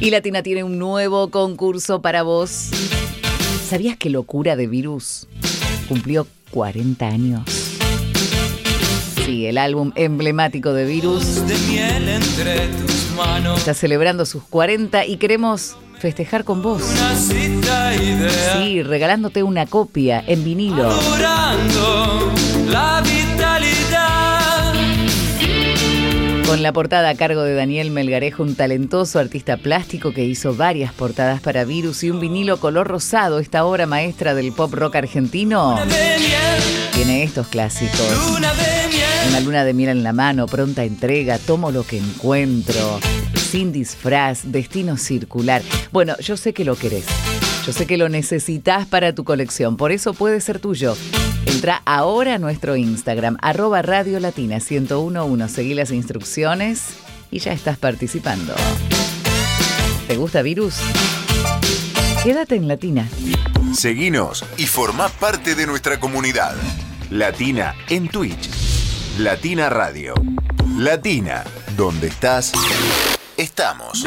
Y Latina tiene un nuevo concurso para vos. ¿Sabías que Locura de Virus cumplió 40 años? Sí, el álbum emblemático de Virus está celebrando sus 40 y queremos festejar con vos. Sí, regalándote una copia en vinilo. Con la portada a cargo de Daniel Melgarejo, un talentoso artista plástico que hizo varias portadas para Virus, y un vinilo color rosado. Esta obra maestra del pop rock argentino tiene estos clásicos: Una luna de miel en la mano, Pronta entrega, Tomo lo que encuentro, Sin disfraz, Destino circular. Bueno, yo sé que lo querés, yo sé que lo necesitas para tu colección, por eso puede ser tuyo. Entra ahora a nuestro Instagram, @radiolatina1011, seguí las instrucciones y ya estás participando. ¿Te gusta Virus? Quédate en Latina. Seguinos y formá parte de nuestra comunidad. Latina en Twitch. Latina Radio. Latina, donde estás, estamos.